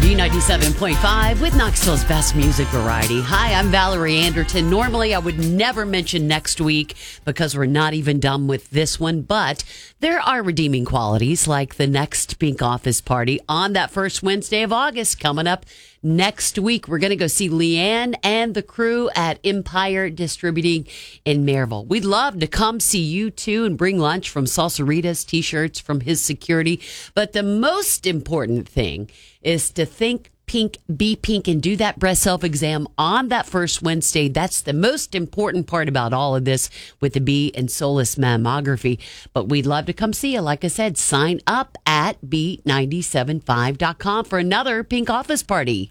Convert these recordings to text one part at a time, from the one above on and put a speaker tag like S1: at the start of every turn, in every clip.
S1: B97.5 with Knoxville's best music variety. Hi, I'm Valerie Anderton. Normally, I would never mention next week because we're not even done with this one, but there are redeeming qualities like the next Pink Office Party on that first Wednesday of August coming up next week. We're going to go see Leanne and the crew at Empire Distributing in Maryville. We'd love to come see you too and bring lunch from Salsaritas, t-shirts from his security. But the most important thing is to think pink, be pink, and do that breast self-exam on that first Wednesday. That's the most important part about all of this with the B and Solis mammography. But we'd love to come see you. Like I said, sign up at B975.com for another Pink Office Party.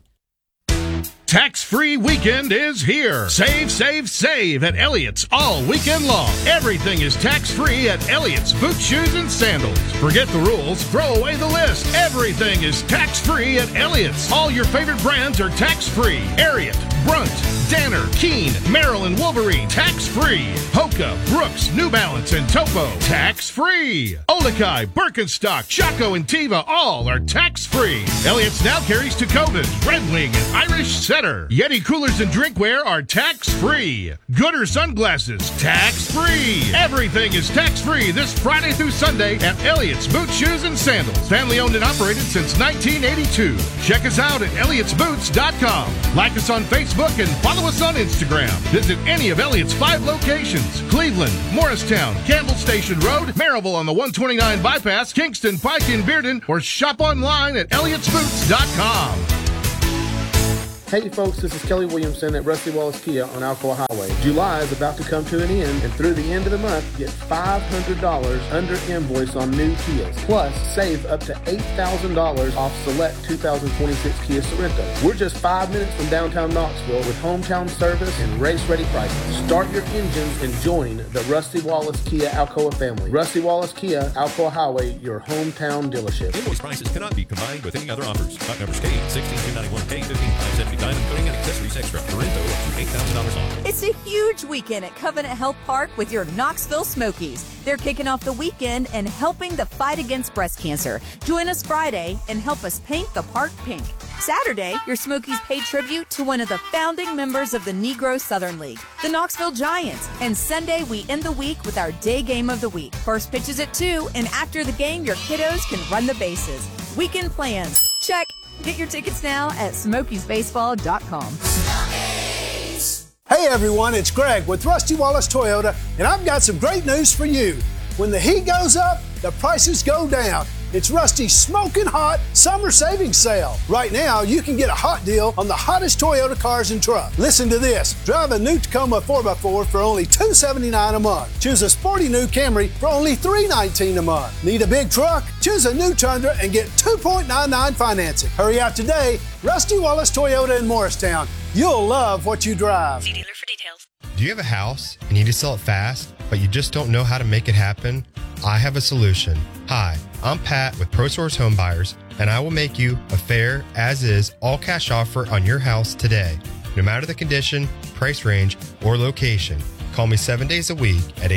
S2: Tax-free weekend is here. Save, save, save at Elliott's all weekend long. Everything is tax-free at Elliott's Boots, Shoes, and Sandals. Forget the rules. Throw away the list. Everything is tax-free at Elliott's. All your favorite brands are tax-free. Ariat, Brunt, Danner, Keen, Merrill, and Wolverine, tax-free. Hoka, Brooks, New Balance, and Topo, tax-free. Olakai, Birkenstock, Chaco, and Teva, all are tax-free. Elliott's now carries Tecovas, Red Wing, and Irish Setter. Yeti coolers and drinkware are tax-free. Gooder sunglasses, tax-free. Everything is tax-free this Friday through Sunday at Elliott's Boots, Shoes, and Sandals. Family owned and operated since 1982. Check us out at Elliott'sBoots.com. Like us on Facebook and follow us on Instagram. Visit any of Elliott's 5 locations: Cleveland, Morristown, Campbell Station Road, Maryville on the 129 bypass, Kingston, Pike, and Bearden, or shop online at Elliott'sBoots.com.
S3: Hey folks, this is Kelly Williamson at Rusty Wallace Kia on Alcoa Highway. July is about to come to an end, and through the end of the month, get $500 under invoice on new Kias. Plus, save up to $8,000 off select 2026 Kia Sorrentos. We're just 5 minutes from downtown Knoxville with hometown service and race-ready prices. Start your engines and join the Rusty Wallace Kia Alcoa family. Rusty Wallace Kia, Alcoa Highway, your hometown dealership.
S4: Invoice prices cannot be combined with any other offers. Stock numbers K, 16291K, 15570. Diamond coating and accessories extra. Sorrento up to $8,000 off.
S5: It's a huge weekend at Covenant Health Park with your Knoxville Smokies. They're kicking off the weekend and helping the fight against breast cancer. Join us Friday and help us paint the park pink. Saturday, your Smokies pay tribute to one of the founding members of the Negro Southern League, the Knoxville Giants. And Sunday, we end the week with our day game of the week. First pitch is at 2, and after the game, your kiddos can run the bases. Weekend plans. Check. Get your tickets now at SmokiesBaseball.com.
S6: Hey everyone, it's Greg with Rusty Wallace Toyota, and I've got some great news for you. When the heat goes up, the prices go down. It's Rusty's smoking hot summer savings sale. Right now, you can get a hot deal on the hottest Toyota cars and trucks. Listen to this. Drive a new Tacoma 4x4 for only $279 a month. Choose a sporty new Camry for only $319 a month. Need a big truck? Choose a new Tundra and get 2.99 financing. Hurry out today. Rusty Wallace Toyota in Morristown. You'll love what you drive.
S7: See dealer for details.
S8: Do you have a house and you need to sell it fast, but you just don't know how to make it happen? I have a solution. Hi, I'm Pat with ProSource Home Buyers, and I will make you a fair, as-is, all-cash offer on your house today. No matter the condition, price range, or location, call me 7 days a week at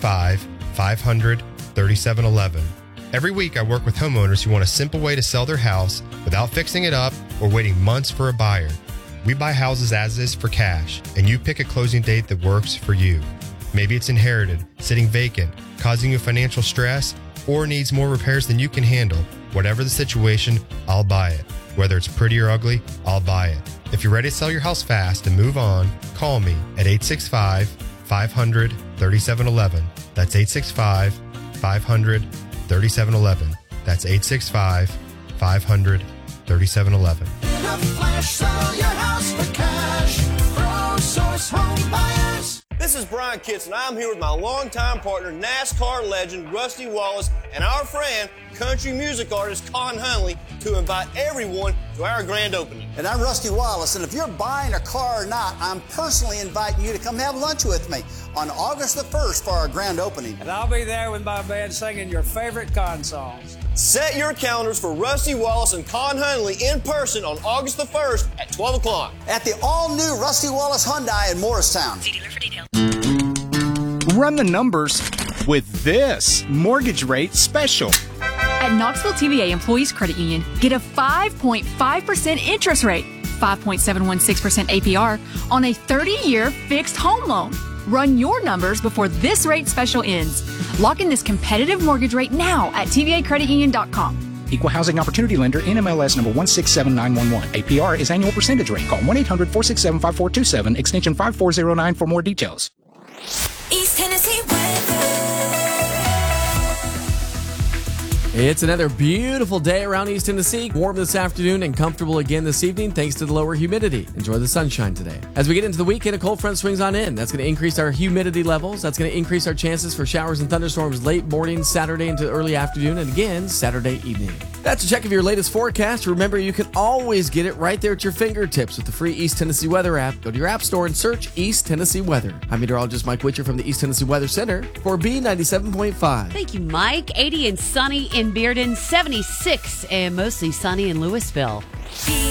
S8: 865-500-3711. Every week, I work with homeowners who want a simple way to sell their house without fixing it up or waiting months for a buyer. We buy houses as is for cash, and you pick a closing date that works for you. Maybe it's inherited, sitting vacant, causing you financial stress, or needs more repairs than you can handle. Whatever the situation, I'll buy it. Whether it's pretty or ugly, I'll buy it. If you're ready to sell your house fast and move on, call me at 865-500-3711. That's 865-500-3711. That's 865-500-3711.
S9: In a flash, sell your house for cash. ProSource Home Buyers.
S10: This is Brian Kitts, and I'm here with my longtime partner, NASCAR legend Rusty Wallace, and our friend, country music artist Con Hunley, to invite everyone to our grand opening.
S11: And I'm Rusty Wallace, and if you're buying a car or not, I'm personally inviting you to come have lunch with me on August the 1st for our grand opening.
S12: And I'll be there with my band singing your favorite Con songs.
S10: Set your calendars for Rusty Wallace and Con Hunley in person on August the 1st at 12 o'clock.
S11: At the all-new Rusty Wallace Hyundai in Morristown.
S7: See dealer for details.
S13: Run the numbers with this mortgage rate special.
S1: At
S7: at Knoxville TVA Employees Credit Union, get a 5.5% interest rate, 5.716% APR on a 30-year fixed home loan. Run your numbers before this rate special ends. Lock in this competitive mortgage rate now at tvacreditunion.com.
S13: Equal Housing Opportunity Lender, NMLS number 167911. APR is annual percentage rate. Call 1-800-467-5427, extension 5409 for more details.
S9: East Tennessee weather.
S14: It's another beautiful day around East Tennessee. Warm this afternoon and comfortable again this evening thanks to the lower humidity. Enjoy the sunshine today. As we get into the weekend, a cold front swings on in. That's going to increase our humidity levels. That's going to increase our chances for showers and thunderstorms late morning, Saturday into early afternoon, and again, Saturday evening. That's a check of your latest forecast. Remember, you can always get it right there at your fingertips with the free East Tennessee Weather app. Go to your app store and search East Tennessee Weather. I'm meteorologist Mike Witcher from the East Tennessee Weather Center for B97.5.
S1: Thank you, Mike. 80 and sunny in Bearden, 76 and mostly sunny in Louisville.